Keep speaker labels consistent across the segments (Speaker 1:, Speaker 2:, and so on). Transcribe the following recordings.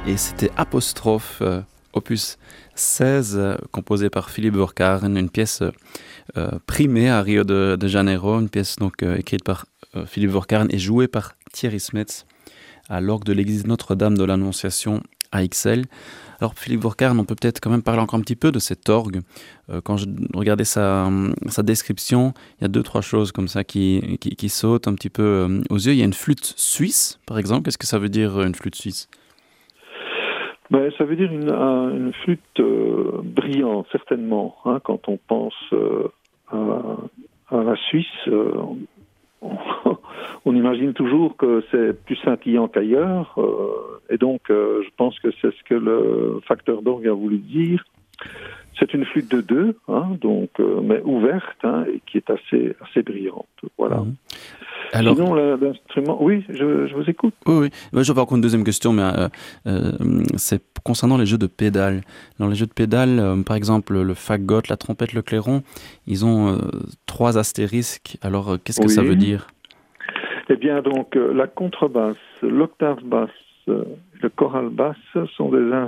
Speaker 1: Et c'était Apostrophe, opus 16, composé par Philippe Vorkaren, une pièce primée à Rio de Janeiro, une pièce donc écrite par Philippe Vorkaren et jouée par Thierry Smets à l'orgue de l'église Notre-Dame de l'Annonciation à Ixelles. Alors Philippe Vorkaren, on peut peut-être quand même parler encore un petit peu de cet orgue. Quand je regardais sa description, il y a 2-3 choses comme ça qui sautent un petit peu aux yeux. Il y a une flûte suisse, par exemple. Qu'est-ce que ça veut dire, une flûte suisse ?
Speaker 2: Ça veut dire une flûte brillante, certainement. Hein, quand on pense à la Suisse, on imagine toujours que c'est plus scintillant qu'ailleurs. Et donc, je pense que c'est ce que le facteur d'orgue a voulu dire. C'est une flûte de 2, mais ouverte, et qui est assez brillante. Voilà.
Speaker 1: Mmh. Alors,
Speaker 2: sinon, l'instrument... Oui, je vous écoute.
Speaker 1: Oui. J'avais encore une deuxième question, mais c'est concernant les jeux de pédales. Dans les jeux de pédales, par exemple, le fagot, la trompette, le clairon, ils ont 3 astérisques. Alors, qu'est-ce que ça veut dire ?
Speaker 2: Eh bien, donc, la contrebasse, l'octave basse, le choral basse sont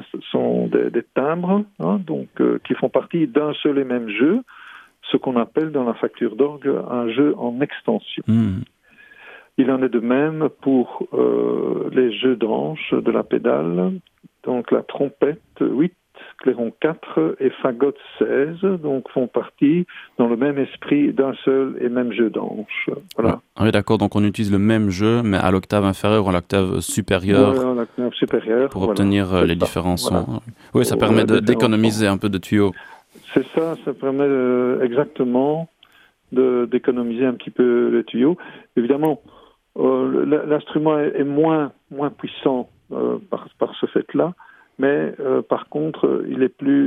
Speaker 2: des timbres, qui font partie d'un seul et même jeu, ce qu'on appelle dans la facture d'orgue un jeu en extension. Mmh. Il en est de même pour les jeux d'anches de la pédale, donc la trompette 8, clairon 4 et fagot 16, donc font partie dans le même esprit d'un seul et même jeu d'anches. Voilà.
Speaker 1: Ah oui, d'accord, donc on utilise le même jeu, mais à l'octave inférieure ou à l'octave supérieure,
Speaker 2: à l'octave supérieure
Speaker 1: pour obtenir les différents sons.
Speaker 2: Voilà.
Speaker 1: Oui, ça permet d'économiser un peu de tuyaux.
Speaker 2: C'est ça permet exactement d'économiser un petit peu les tuyaux. Évidemment, l'instrument est moins puissant par ce fait-là, mais par contre, il est plus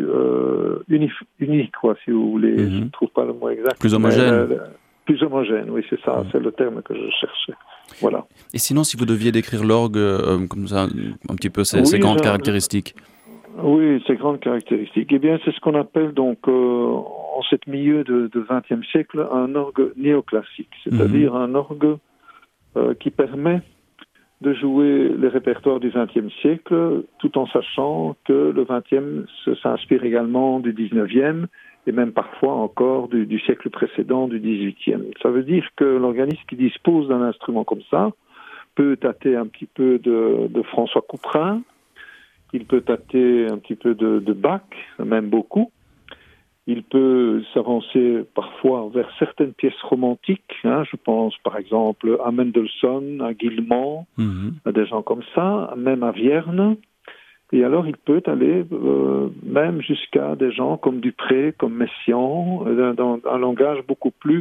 Speaker 2: unique, si vous voulez. Mm-hmm. Je ne trouve pas le mot exact.
Speaker 1: Plus homogène.
Speaker 2: Plus homogène, oui, c'est ça, c'est le terme que je cherchais. Voilà.
Speaker 1: Et sinon, si vous deviez décrire l'orgue comme ça, un petit peu ses grandes caractéristiques.
Speaker 2: Oui, ses grandes caractéristiques. Eh bien, c'est ce qu'on appelle donc en ce milieu de XXe siècle un orgue néoclassique, c'est-à-dire un orgue qui permet de jouer les répertoires du XXe siècle, tout en sachant que le XXe s'inspire également du XIXe et même parfois encore du siècle précédent, du XVIIIe. Ça veut dire que l'organiste qui dispose d'un instrument comme ça peut tâter un petit peu de François Couperin, il peut tâter un petit peu de Bach, même beaucoup. Il peut s'avancer parfois vers certaines pièces romantiques. Je pense par exemple à Mendelssohn, à Guilmant, à des gens comme ça, même à Vierne. Et alors il peut aller même jusqu'à des gens comme Dupré, comme Messiaen, dans un langage beaucoup plus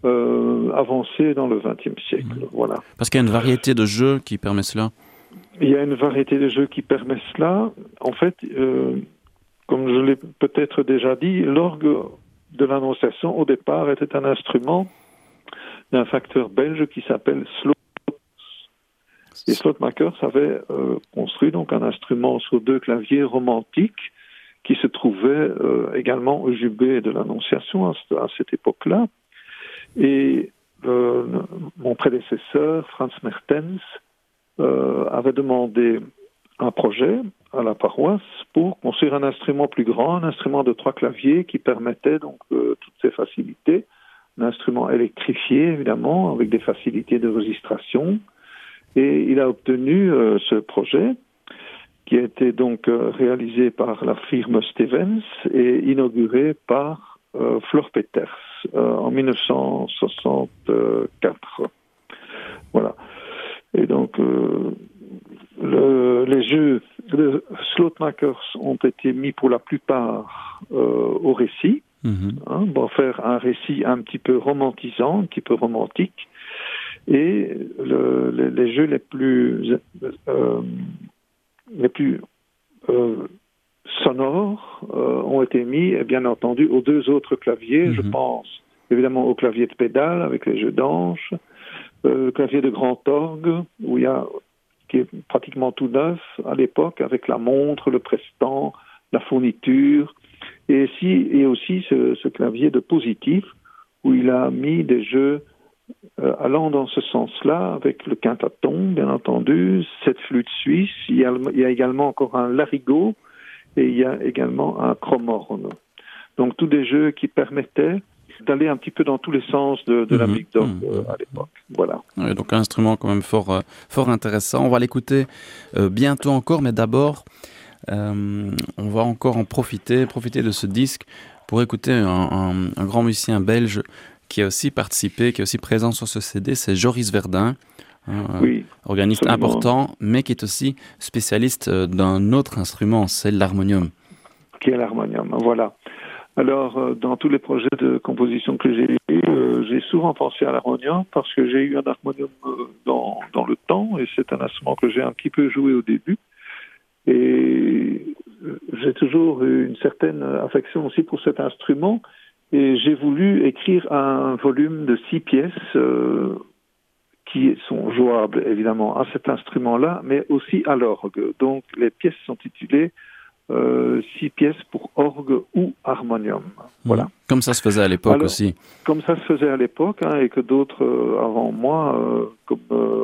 Speaker 2: avancé dans le XXe siècle. Voilà.
Speaker 1: Parce qu'il y a une variété de jeux qui permet cela.
Speaker 2: Il y a une variété de jeux qui permet cela. En fait, comme je l'ai peut-être déjà dit, l'orgue de l'Annonciation, au départ, était un instrument d'un facteur belge qui s'appelle Slotmakers. Et Slotmakers avait construit donc un instrument sur 2 claviers romantiques qui se trouvait également au jubé de l'Annonciation à cette époque-là. Et mon prédécesseur, Franz Mertens, avait demandé un projet à la paroisse pour construire un instrument plus grand, un instrument de 3 claviers qui permettait donc toutes ces facilités, un instrument électrifié évidemment, avec des facilités de registration. Et il a obtenu ce projet qui a été donc réalisé par la firme Stevens et inauguré par Flor Peters en 1964. Voilà. Et donc, les jeux de Slotmakers ont été mis pour la plupart au récit, pour faire un récit un petit peu romantisant, un petit peu romantique. Et les jeux les plus sonores ont été mis, bien entendu, aux 2 autres claviers. Je pense évidemment au clavier de pédale avec les jeux d'anches, le clavier de grand orgue, qui est pratiquement tout neuf à l'époque, avec la montre, le prestant, la fourniture, et aussi ce clavier de positif, où il a mis des jeux allant dans ce sens-là, avec le quintaton, bien entendu, cette flûte suisse, il y a également encore un larigot et il y a également un chromorne. Donc tous des jeux qui permettaient d'aller un petit peu dans tous les sens de la musique d'orgue à l'époque. Voilà.
Speaker 1: Ouais, donc un instrument quand même fort intéressant. On va l'écouter bientôt encore, mais d'abord, on va encore en profiter de ce disque pour écouter un grand musicien belge qui a aussi participé, qui est aussi présent sur ce CD, c'est Joris Verdun, organiste important, mais qui est aussi spécialiste d'un autre instrument, c'est l'harmonium.
Speaker 2: Qui est l'harmonium, voilà. Alors, dans tous les projets de composition que j'ai eus, j'ai souvent pensé à l'harmonium parce que j'ai eu un harmonium dans le temps et c'est un instrument que j'ai un petit peu joué au début. Et j'ai toujours eu une certaine affection aussi pour cet instrument. Et j'ai voulu écrire un volume de 6 pièces qui sont jouables, évidemment, à cet instrument-là, mais aussi à l'orgue. Donc, les pièces sont titulées 6 pièces pour orgue ou harmonium. Voilà.
Speaker 1: Comme ça se faisait à l'époque aussi.
Speaker 2: Comme ça se faisait à l'époque, et que d'autres avant moi, comme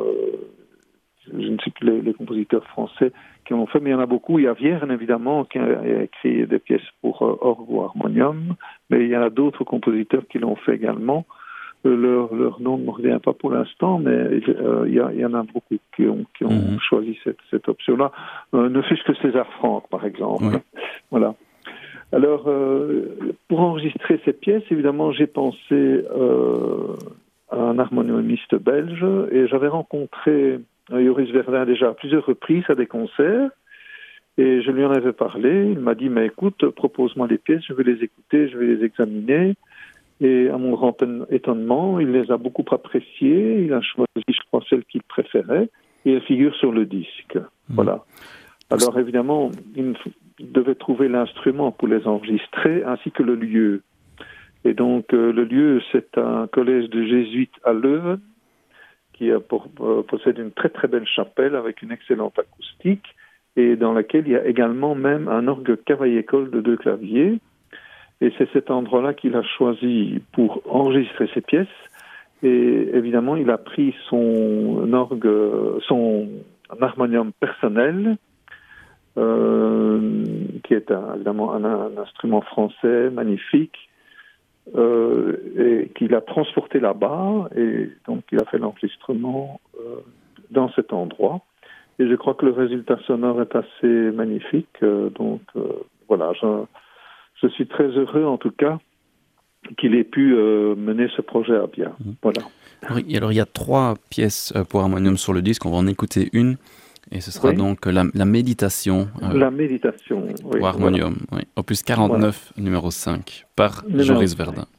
Speaker 2: je ne sais plus les compositeurs français qui en ont fait, mais il y en a beaucoup. Il y a Vierne, évidemment, qui a écrit des pièces pour orgue ou harmonium, mais il y en a d'autres compositeurs qui l'ont fait également. Leur nom ne me revient pas pour l'instant, mais il y en a beaucoup qui ont choisi cette option-là. Ne fût-ce que César Franck, par exemple. Oui. Voilà. Alors, pour enregistrer ces pièces, évidemment, j'ai pensé à un harmoniumiste belge, et j'avais rencontré Joris Verdun déjà à plusieurs reprises à des concerts, et je lui en avais parlé. Il m'a dit, mais écoute, propose-moi des pièces, je vais les écouter, je vais les examiner. Et à mon grand étonnement, il les a beaucoup appréciées, il a choisi, je crois, celle qu'il préférait, et elle figure sur le disque. Voilà. Alors évidemment, il devait trouver l'instrument pour les enregistrer, ainsi que le lieu. Et donc, le lieu, c'est un collège de jésuites à Leuven, qui possède une très très belle chapelle avec une excellente acoustique, et dans laquelle il y a également même un orgue cavaille-école de 2 claviers. Et c'est cet endroit-là qu'il a choisi pour enregistrer ses pièces. Et évidemment, il a pris son orgue, son harmonium personnel, qui est évidemment un instrument français magnifique, et qu'il a transporté là-bas. Et donc, il a fait l'enregistrement dans cet endroit. Et je crois que le résultat sonore est assez magnifique. Donc, voilà, je suis très heureux, en tout cas, qu'il ait pu mener ce projet à bien. Voilà.
Speaker 1: Alors, il y a 3 pièces pour harmonium sur le disque. On va en écouter une. Et ce sera donc la méditation.
Speaker 2: La méditation,
Speaker 1: pour harmonium. Voilà. Oui. Opus 49, numéro 5, par Joris Verdun.